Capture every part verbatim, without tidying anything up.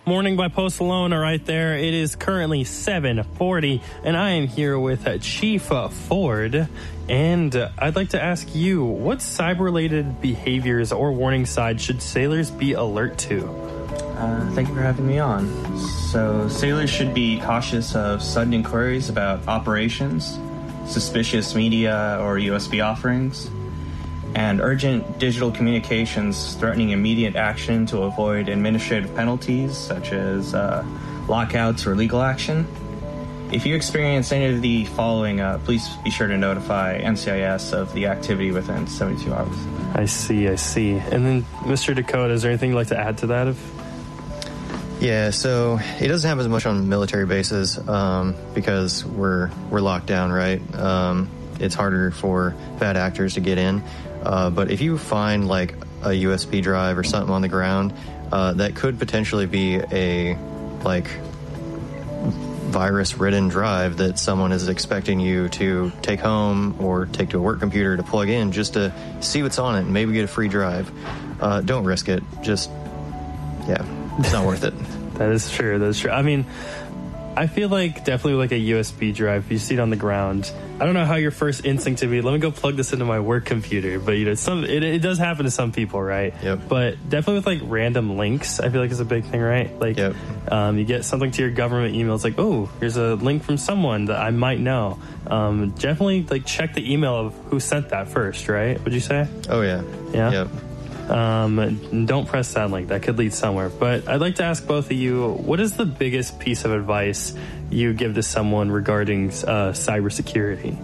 Morning by Post Malone right there. It is currently seven forty, and I am here with uh, Chief uh, Ford. And uh, I'd like to ask you, what cyber-related behaviors or warning signs should sailors be alert to? Uh, thank you for having me on. So, sailors should be cautious of sudden inquiries about operations, suspicious media or U S B offerings, and urgent digital communications threatening immediate action to avoid administrative penalties such as uh, lockouts or legal action. If you experience any of the following, uh, please be sure to notify N C I S of the activity within seventy-two hours. I see, I see. And then, Mister Dakota, is there anything you'd like to add to that? If Yeah, so it doesn't happen as much on military bases um, because we're we're locked down, right? Um, it's harder for bad actors to get in. Uh, but if you find like a U S B drive or something on the ground, uh, that could potentially be a like virus-ridden drive that someone is expecting you to take home or take to a work computer to plug in just to see what's on it and maybe get a free drive. Uh, don't risk it. Just, yeah, it's not worth it. That is true. That is true. I mean, I feel like definitely like a U S B drive, if you see it on the ground, I don't know how your first instinct to be, let me go plug this into my work computer. But, you know, some it, it does happen to some people, right? Yep. But definitely with like random links, I feel like is a big thing, right? Like, yep. um, you get something to your government email. It's like, oh, here's a link from someone that I might know. Um, definitely like check the email of who sent that first, right? Would you say? Oh, yeah. Yeah. Yep. Um, don't press that link. That could lead somewhere. But I'd like to ask both of you, what is the biggest piece of advice you give to someone regarding uh, cybersecurity?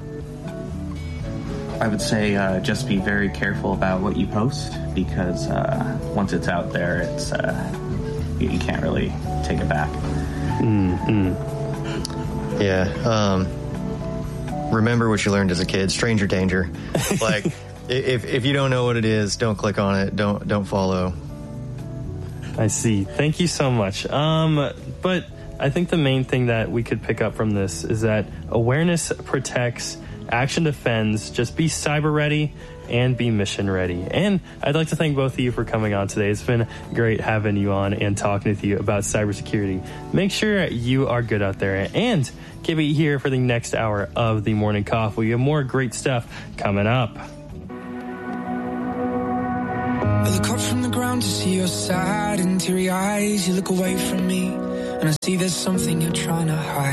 I would say uh, just be very careful about what you post because uh, once it's out there, it's uh, you, you can't really take it back. Mm-hmm. Yeah. Um, remember what you learned as a kid. Stranger danger. Like, if if you don't know what it is, don't click on it. Don't don't follow. I see. Thank you so much. Um, but I think the main thing that we could pick up from this is that awareness protects, action defends. Just be cyber ready and be mission ready. And I'd like to thank both of you for coming on today. It's been great having you on and talking with you about cybersecurity. Make sure you are good out there and keep it here for the next hour of the Morning Coffee. We have more great stuff coming up. I look up from the ground to see your sad and teary eyes. You look away from me, and I see there's something you're trying to hide.